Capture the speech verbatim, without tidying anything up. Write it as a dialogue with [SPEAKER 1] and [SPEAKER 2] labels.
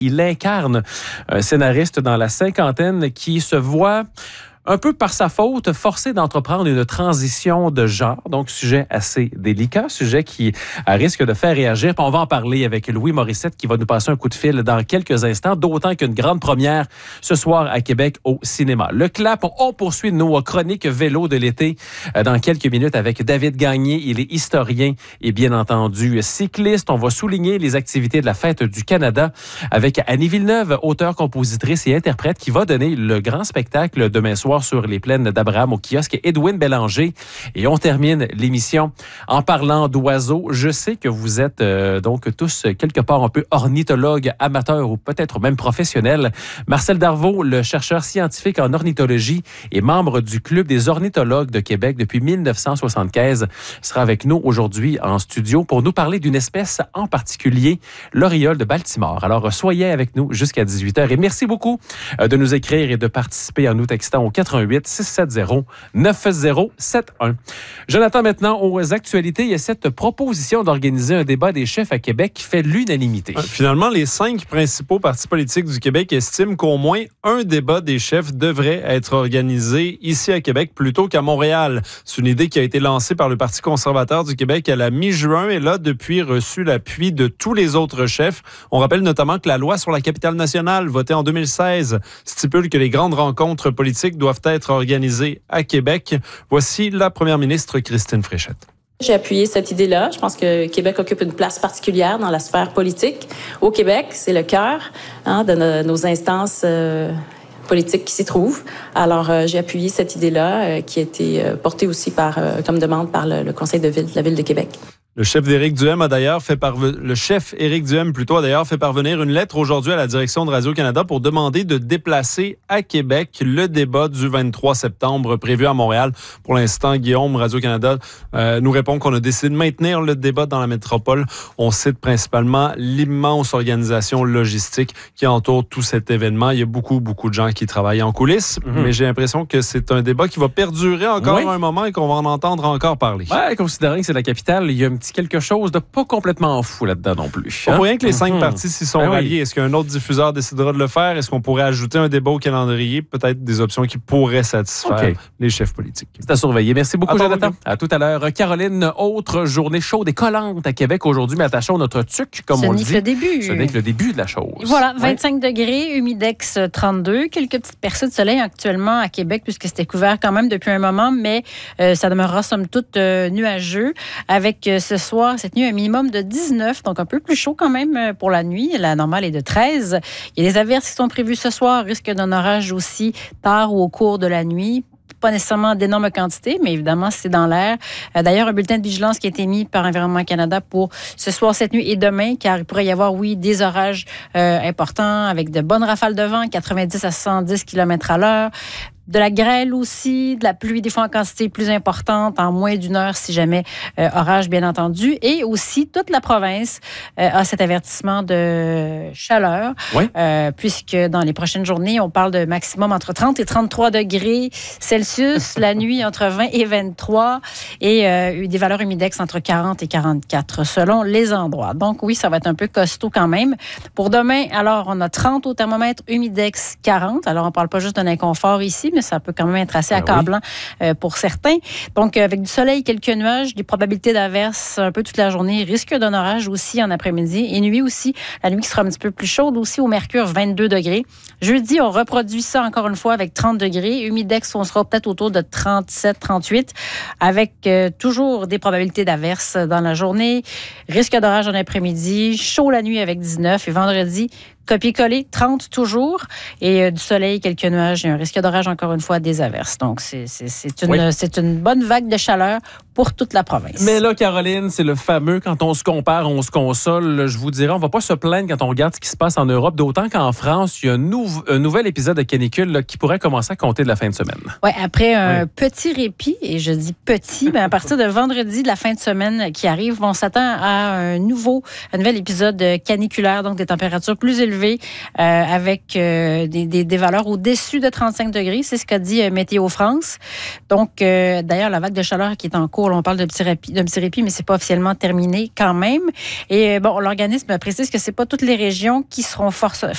[SPEAKER 1] Il incarne un scénariste dans la cinquantaine qui se voit un peu par sa faute, forcé d'entreprendre une transition de genre. Donc, sujet assez délicat, sujet qui risque de faire réagir. Puis on va en parler avec Louis Morissette qui va nous passer un coup de fil dans quelques instants, d'autant qu'une grande première ce soir à Québec au cinéma. Le clap, on poursuit nos chroniques vélo de l'été dans quelques minutes avec David Gagné. Il est historien et bien entendu cycliste. On va souligner les activités de la Fête du Canada avec Annie Villeneuve, auteure, compositrice et interprète qui va donner le grand spectacle demain soir sur les plaines d'Abraham au kiosque Edwin Bélanger. Et on termine l'émission en parlant d'oiseaux. Je sais que vous êtes euh, donc tous quelque part un peu ornithologues, amateurs ou peut-être même professionnels. Marcel Darvaux, le chercheur scientifique en ornithologie et membre du Club des ornithologues de Québec depuis dix-neuf cent soixante-quinze, sera avec nous aujourd'hui en studio pour nous parler d'une espèce en particulier, l'oriole de Baltimore. Alors, soyez avec nous jusqu'à dix-huit heures et merci beaucoup de nous écrire et de participer en nous textant au quatre-vingt-huit six cent soixante neuf zéro sept un. Jonathan, maintenant, aux actualités, il y a cette proposition d'organiser un débat des chefs à Québec qui fait l'unanimité.
[SPEAKER 2] Finalement, les cinq principaux partis politiques du Québec estiment qu'au moins un débat des chefs devrait être organisé ici à Québec plutôt qu'à Montréal. C'est une idée qui a été lancée par le Parti conservateur du Québec à la mi-juin et là, depuis, reçu l'appui de tous les autres chefs. On rappelle notamment que la loi sur la capitale nationale, votée en deux mille seize, stipule que les grandes rencontres politiques doivent être organisées à Québec. Voici la première ministre Christine Fréchette.
[SPEAKER 3] J'ai appuyé cette idée-là. Je pense que Québec occupe une place particulière dans la sphère politique. Au Québec, c'est le cœur hein, de nos, nos instances euh, politiques qui s'y trouvent. Alors, euh, j'ai appuyé cette idée-là euh, qui a été euh, portée aussi par, euh, comme demande par le, le Conseil de ville de la Ville de Québec.
[SPEAKER 2] Le chef d'Éric Duhem a d'ailleurs fait parve... le chef Éric Duhem plutôt a d'ailleurs fait parvenir une lettre aujourd'hui à la direction de Radio-Canada pour demander de déplacer à Québec le débat du vingt-trois septembre prévu à Montréal. Pour l'instant, Guillaume, Radio-Canada euh, nous répond qu'on a décidé de maintenir le débat dans la métropole. On cite principalement l'immense organisation logistique qui entoure tout cet événement. Il y a beaucoup, beaucoup de gens qui travaillent en coulisses, mm-hmm. mais j'ai l'impression que c'est un débat qui va perdurer encore oui. un moment et qu'on va en entendre encore parler.
[SPEAKER 1] Ouais, considérant que c'est la capitale, il y a un petit quelque chose de pas complètement fou là-dedans non plus.
[SPEAKER 2] Hein?
[SPEAKER 1] Pas
[SPEAKER 2] pour rien que les cinq mm-hmm. partis s'y sont ben ralliés. Oui. Est-ce qu'un autre diffuseur décidera de le faire? Est-ce qu'on pourrait ajouter un débat au calendrier? Peut-être des options qui pourraient satisfaire okay. les chefs politiques.
[SPEAKER 1] C'est à surveiller. Merci beaucoup, à Jonathan. À tout à l'heure. Caroline, autre journée chaude et collante à Québec aujourd'hui, mais attachons notre tuc, comme
[SPEAKER 4] Ce
[SPEAKER 1] on le dit.
[SPEAKER 4] Ce n'est que le début.
[SPEAKER 1] Ce n'est que le début de la chose.
[SPEAKER 4] Voilà, vingt-cinq ouais. degrés, humidex trente-deux. Quelques petites percées de soleil actuellement à Québec, puisque c'était couvert quand même depuis un moment, mais euh, ça demeurera somme toute euh, nuageux. Avec euh, ce soir, cette nuit, un minimum de dix-neuf, donc un peu plus chaud quand même pour la nuit. La normale est de treize. Il y a des averses qui sont prévues ce soir, risque d'un orage aussi tard ou au cours de la nuit. Pas nécessairement d'énormes quantités, mais évidemment, c'est dans l'air. Euh, d'ailleurs, un bulletin de vigilance qui a été mis par Environnement Canada pour ce soir, cette nuit et demain, car il pourrait y avoir, oui, des orages euh, importants avec de bonnes rafales de vent, quatre-vingt-dix à cent dix kilomètres à l'heure. De la grêle aussi, de la pluie, des fois en quantité plus importante, en moins d'une heure, si jamais euh, orage, bien entendu. Et aussi, toute la province euh, a cet avertissement de chaleur,
[SPEAKER 1] oui.
[SPEAKER 4] euh, puisque dans les prochaines journées, on parle de maximum entre trente et trente-trois degrés Celsius, la nuit entre vingt et vingt-trois, et euh, des valeurs humidex entre quarante et quarante-quatre, selon les endroits. Donc oui, ça va être un peu costaud quand même. Pour demain, alors, on a trente au thermomètre, humidex quarante. Alors, on ne parle pas juste d'un inconfort ici, mais ça peut quand même être assez accablant oui. euh, pour certains. Donc, euh, avec du soleil, quelques nuages, des probabilités d'averses un peu toute la journée, risque d'un orage aussi en après-midi et nuit aussi. La nuit qui sera un petit peu plus chaude aussi au mercure, vingt-deux degrés. Jeudi, on reproduit ça encore une fois avec trente degrés. Humidex, on sera peut-être autour de trente-sept, trente-huit avec euh, toujours des probabilités d'averses dans la journée. Risque d'orage en après-midi, chaud la nuit avec dix-neuf et vendredi, copier-coller, trente toujours, et euh, du soleil, quelques nuages et un risque d'orage, encore une fois, des averses. Donc, c'est, c'est, c'est, une, oui. c'est une bonne vague de chaleur pour toute la province.
[SPEAKER 1] Mais là, Caroline, c'est le fameux, quand on se compare, on se console. Je vous dirais, on ne va pas se plaindre quand on regarde ce qui se passe en Europe, d'autant qu'en France, il y a un, nou- un nouvel épisode de canicule là, qui pourrait commencer à compter de la fin de semaine.
[SPEAKER 4] Oui, après un
[SPEAKER 1] oui.
[SPEAKER 4] petit répit, et je dis petit, ben à partir de vendredi de la fin de semaine qui arrive, on s'attend à un nouveau, un nouvel épisode caniculaire, donc des températures plus élevées, Euh, avec euh, des, des, des valeurs au-dessus de trente-cinq degrés. C'est ce qu'a dit euh, Météo France. Donc, euh, d'ailleurs, la vague de chaleur qui est en cours, là, on parle d'un petit répit, d'un petit répit, mais c'est pas officiellement terminé quand même. Et euh, bon, l'organisme précise que c'est pas toutes les régions qui seront force,